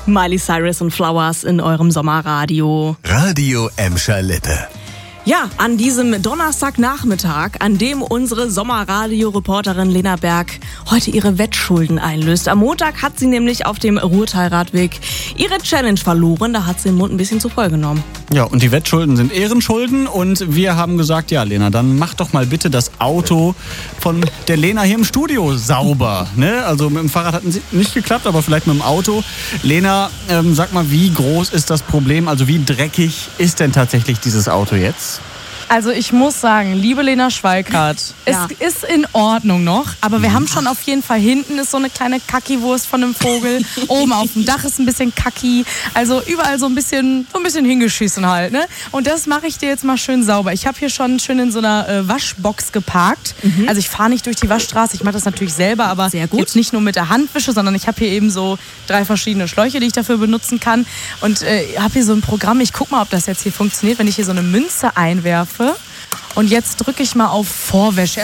Miley Cyrus und Flowers in eurem Sommerradio. Radio Emscher Lippe. Ja, an diesem Donnerstagnachmittag, an dem unsere Sommerradio-Reporterin Lena Berg heute ihre Wettschulden einlöst. Am Montag hat sie nämlich auf dem Ruhrtalradweg ihre Challenge verloren. Da hat sie den Mund ein bisschen zu voll genommen. Ja, und die Wettschulden sind Ehrenschulden. Und wir haben gesagt, ja, Lena, dann mach doch mal bitte das Auto von der Lena hier im Studio sauber. Ne? Also mit dem Fahrrad hat es nicht geklappt, aber vielleicht mit dem Auto. Lena, sag mal, wie groß ist das Problem? Also wie dreckig ist denn tatsächlich dieses Auto jetzt? Also ich muss sagen, liebe Lena Schwalkart, es ist in Ordnung noch, aber wir haben schon auf jeden Fall, hinten ist so eine kleine Kackiwurst von einem Vogel, oben auf dem Dach ist ein bisschen Kacki, also überall so ein bisschen hingeschissen halt, ne? Und das mache ich dir jetzt mal schön sauber. Ich habe hier schon schön in so einer Waschbox geparkt, also ich fahre nicht durch die Waschstraße, ich mache das natürlich selber, aber jetzt nicht nur mit der Handwische, sondern ich habe hier eben so 3 verschiedene Schläuche, die ich dafür benutzen kann und habe hier so ein Programm, ich guck mal, ob das jetzt hier funktioniert, wenn ich hier so eine Münze einwerfe. Und jetzt drücke ich mal auf Vorwäsche.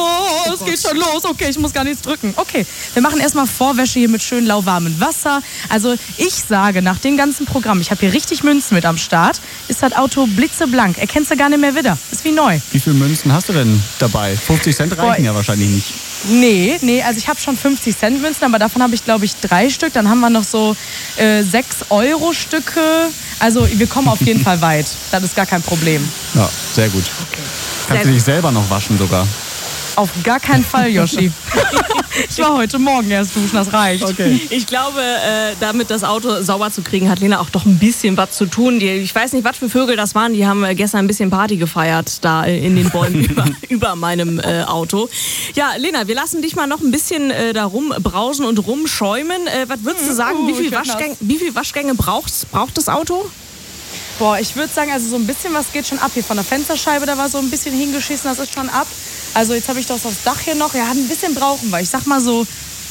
Es geht schon los. Okay, ich muss gar nichts drücken. Okay, wir machen erstmal Vorwäsche hier mit schön lauwarmem Wasser. Also ich sage, nach dem ganzen Programm, ich habe hier richtig Münzen mit am Start, ist das Auto blitzeblank. Erkennst du gar nicht mehr wieder. Ist wie neu. Wie viele Münzen hast du denn dabei? 50 Cent reichen ja wahrscheinlich nicht. Nee, also ich habe schon 50 Cent Münzen, aber davon habe ich, glaube ich, 3 Stück. Dann haben wir noch so 6-Euro-Stücke. Also wir kommen auf jeden Fall weit. Das ist gar kein Problem. Ja, sehr gut. Okay. Kannst du dich selber noch waschen sogar? Auf gar keinen Fall, Yoshi. Ich war heute Morgen erst duschen, das reicht. Okay. Ich glaube, damit das Auto sauber zu kriegen, hat Lena auch doch ein bisschen was zu tun. Ich weiß nicht, was für Vögel das waren. Die haben gestern ein bisschen Party gefeiert da in den Bäumen über meinem Auto. Ja, Lena, wir lassen dich mal noch ein bisschen da rumbrausen und rumschäumen. Was würdest du sagen, wie viel Waschgänge braucht das Auto? Boah, ich würde sagen, also so ein bisschen was geht schon ab. Hier von der Fensterscheibe, da war so ein bisschen hingeschissen, das ist schon ab. Also jetzt habe ich das aufs Dach hier noch. Ja, ein bisschen brauchen wir. Ich sag mal so,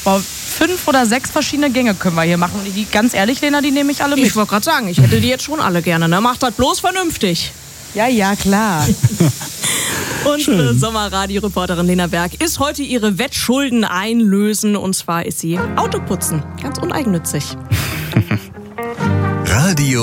5 oder 6 verschiedene Gänge können wir hier machen. Und die, ganz ehrlich, Lena, die nehme ich alle mit. Ich wollte gerade sagen, ich hätte die jetzt schon alle gerne. Ne? Macht das bloß vernünftig. Ja, klar. Unsere Sommerradio-Reporterin Lena Berg ist heute ihre Wettschulden einlösen. Und zwar ist sie Autoputzen. Ganz uneigennützig. Radio